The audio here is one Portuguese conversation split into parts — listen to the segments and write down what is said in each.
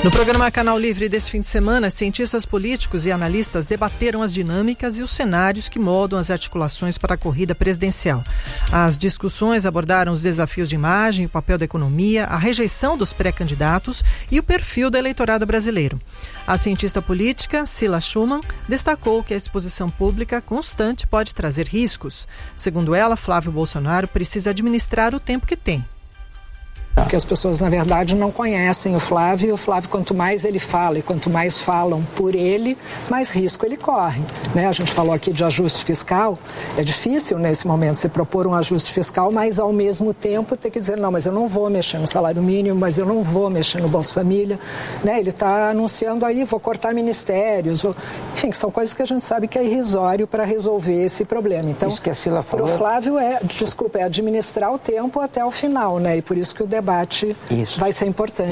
No programa Canal Livre desse fim de semana, cientistas políticos e analistas debateram as dinâmicas e os cenários que moldam as articulações para a corrida presidencial. As discussões abordaram os desafios de imagem, o papel da economia, a rejeição dos pré-candidatos e o perfil do eleitorado brasileiro. A cientista política, Cila Schumann, destacou que a exposição pública constante pode trazer riscos. Segundo ela, Flávio Bolsonaro precisa administrar o tempo que tem. Porque as pessoas, na verdade, não conhecem o Flávio, e o Flávio, quanto mais ele fala e quanto mais falam por ele, mais risco ele corre, né? A gente falou aqui de ajuste fiscal, é difícil nesse momento se propor um ajuste fiscal, mas ao mesmo tempo ter que dizer, não, mas eu não vou mexer no salário mínimo, mas eu não vou mexer no Bolsa Família, né? Ele está anunciando aí, vou cortar ministérios, enfim, que são coisas que a gente sabe que é irrisório para resolver esse problema. Então, isso que a Cila falou... Para o Flávio é administrar o tempo até o final, né? E por isso que o debate vai ser importante.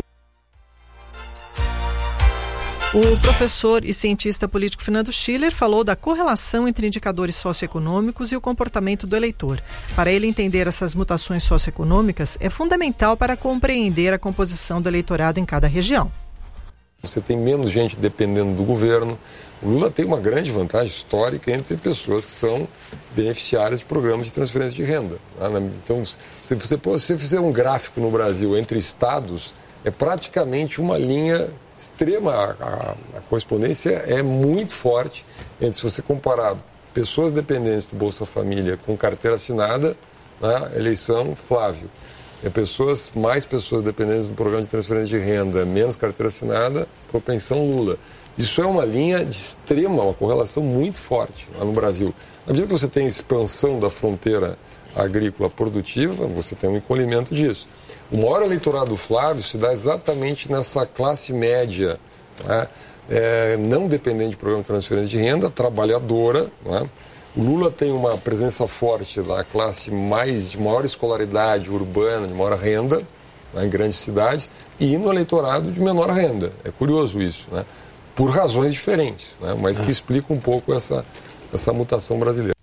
O professor e cientista político Fernando Schiller falou da correlação entre indicadores socioeconômicos e o comportamento do eleitor. Para ele, entender essas mutações socioeconômicas é fundamental para compreender a composição do eleitorado em cada região. Você tem menos gente dependendo do governo. O Lula tem uma grande vantagem histórica entre pessoas que são beneficiárias de programas de transferência de renda. Então, se você fizer um gráfico no Brasil entre estados, é praticamente uma linha extrema. A correspondência é muito forte entre, se você comparar pessoas dependentes do Bolsa Família com carteira assinada, na eleição Flávio. Mais pessoas dependentes do programa de transferência de renda, menos carteira assinada, propensão Lula. Isso é uma linha de extrema, uma correlação muito forte lá no Brasil. À medida que você tem expansão da fronteira agrícola produtiva, você tem um encolhimento disso. O maior eleitorado do Flávio se dá exatamente nessa classe média, né? Não dependente de programa de transferência de renda, trabalhadora, né? O Lula tem uma presença forte da classe de maior escolaridade urbana, de maior renda, né, em grandes cidades, e no eleitorado de menor renda. É curioso isso, né? Por razões diferentes, né, mas que explica um pouco essa mutação brasileira.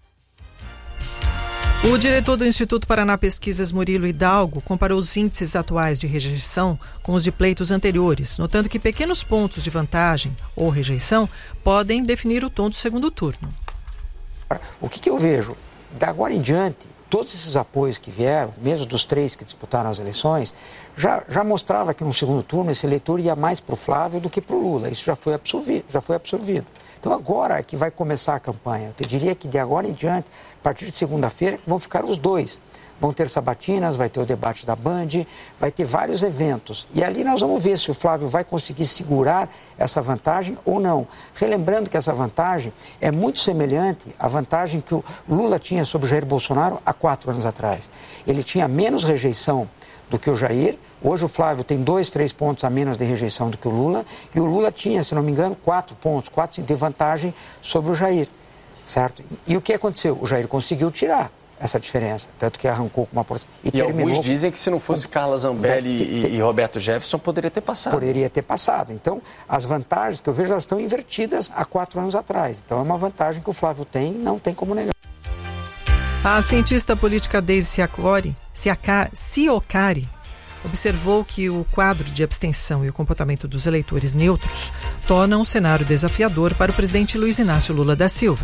O diretor do Instituto Paraná Pesquisas, Murilo Hidalgo, comparou os índices atuais de rejeição com os de pleitos anteriores, notando que pequenos pontos de vantagem ou rejeição podem definir o tom do segundo turno. O que eu vejo? Da agora em diante, todos esses apoios que vieram, mesmo dos 3 que disputaram as eleições, já mostrava que no segundo turno esse eleitor ia mais para o Flávio do que para o Lula. Isso já foi absorvido. Então agora é que vai começar a campanha. Eu diria que de agora em diante, a partir de segunda-feira, vão ficar os dois. Vão ter sabatinas, vai ter o debate da Band, vai ter vários eventos. E ali nós vamos ver se o Flávio vai conseguir segurar essa vantagem ou não. Relembrando que essa vantagem é muito semelhante à vantagem que o Lula tinha sobre o Jair Bolsonaro há 4 anos atrás. Ele tinha menos rejeição do que o Jair. Hoje o Flávio tem 2, 3 pontos a menos de rejeição do que o Lula. E o Lula tinha, se não me engano, 4 pontos, 4 de vantagem sobre o Jair. Certo? E o que aconteceu? O Jair conseguiu tirar essa diferença, tanto que arrancou com uma porcentagem. E alguns dizem que se não fosse Carla Zambelli e Roberto Jefferson, poderia ter passado. Poderia ter passado. Então, as vantagens que eu vejo, elas estão invertidas há 4 anos atrás. Então, é uma vantagem que o Flávio tem, não tem como negar. A cientista política Deise Siocari observou que o quadro de abstenção e o comportamento dos eleitores neutros tornam um cenário desafiador para o presidente Luiz Inácio Lula da Silva.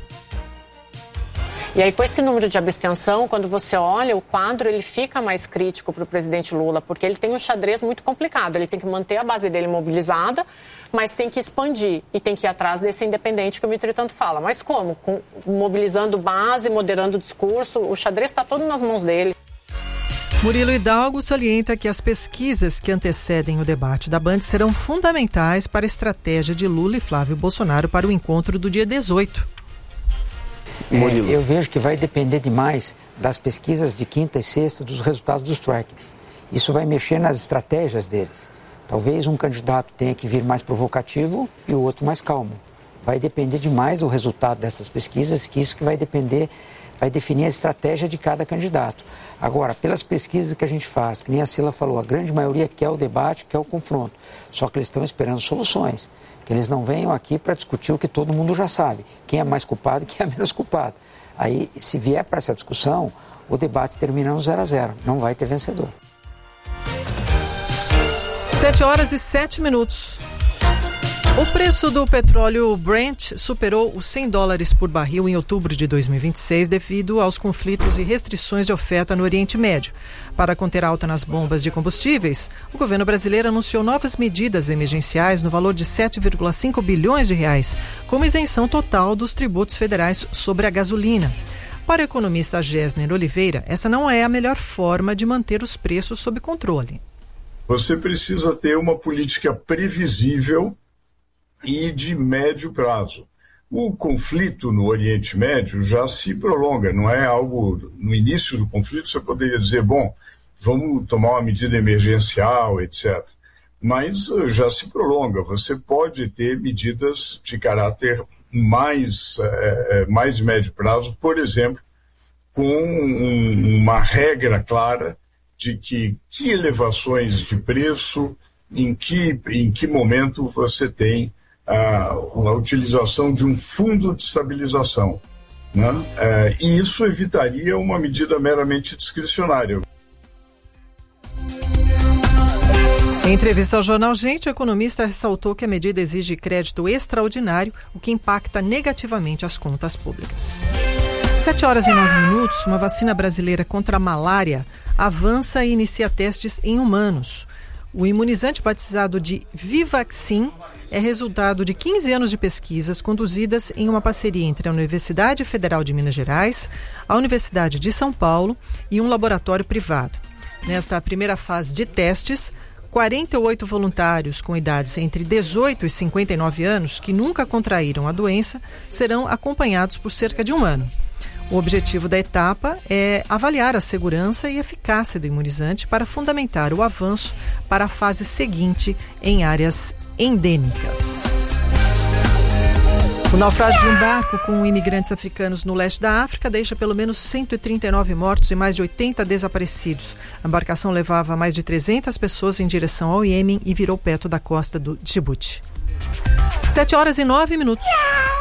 E aí, com esse número de abstenção, quando você olha o quadro, ele fica mais crítico para o presidente Lula, porque ele tem um xadrez muito complicado. Ele tem que manter a base dele mobilizada, mas tem que expandir e tem que ir atrás desse independente que o Mitri tanto fala. Mas como? Mobilizando base, moderando o discurso, o xadrez está todo nas mãos dele. Murilo Hidalgo salienta que as pesquisas que antecedem o debate da Band serão fundamentais para a estratégia de Lula e Flávio Bolsonaro para o encontro do dia 18. Eu vejo que vai depender demais das pesquisas de quinta e sexta, dos resultados dos trackings. Isso vai mexer nas estratégias deles. Talvez um candidato tenha que vir mais provocativo e o outro mais calmo. Vai depender demais do resultado dessas pesquisas, que isso que vai definir a estratégia de cada candidato. Agora, pelas pesquisas que a gente faz, que nem a Cila falou, a grande maioria quer o debate, quer o confronto. Só que eles estão esperando soluções. Que eles não venham aqui para discutir o que todo mundo já sabe. Quem é mais culpado e quem é menos culpado. Aí, se vier para essa discussão, o debate termina no 0-0. Não vai ter vencedor. 7h07. O preço do petróleo Brent superou os $100 por barril em outubro de 2026 devido aos conflitos e restrições de oferta no Oriente Médio. Para conter a alta nas bombas de combustíveis, o governo brasileiro anunciou novas medidas emergenciais no valor de 7,5 bilhões de reais, como isenção total dos tributos federais sobre a gasolina. Para o economista Gessner Oliveira, essa não é a melhor forma de manter os preços sob controle. Você precisa ter uma política previsível e de médio prazo. O conflito no Oriente Médio já se prolonga, não é algo... No início do conflito você poderia dizer, bom, vamos tomar uma medida emergencial, etc. Mas já se prolonga. Você pode ter medidas de caráter mais médio prazo, por exemplo, com uma regra clara de que elevações de preço, em que momento você tem a utilização de um fundo de estabilização, né? E isso evitaria uma medida meramente discricionária. Em entrevista ao Jornal Gente, o economista ressaltou que a medida exige crédito extraordinário, o que impacta negativamente as contas públicas. 7h09, uma vacina brasileira contra a malária avança e inicia testes em humanos. O imunizante batizado de Vivaxin é resultado de 15 anos de pesquisas conduzidas em uma parceria entre a Universidade Federal de Minas Gerais, a Universidade de São Paulo e um laboratório privado. Nesta primeira fase de testes, 48 voluntários com idades entre 18 e 59 anos que nunca contraíram a doença serão acompanhados por cerca de um ano. O objetivo da etapa é avaliar a segurança e eficácia do imunizante para fundamentar o avanço para a fase seguinte em áreas endêmicas. O naufrágio de um barco com imigrantes africanos no leste da África deixa pelo menos 139 mortos e mais de 80 desaparecidos. A embarcação levava mais de 300 pessoas em direção ao Iêmen e virou perto da costa do Djibouti. 7h09.